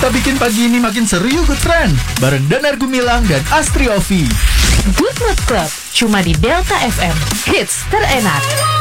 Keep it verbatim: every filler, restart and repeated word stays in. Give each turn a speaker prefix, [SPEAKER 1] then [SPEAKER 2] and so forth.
[SPEAKER 1] Kita bikin pagi ini makin seru yuk Good Friend. Bareng Danar Gumilang dan Astri Ovi.
[SPEAKER 2] Good Mood Club, cuma di Delta F M. Hits terenak.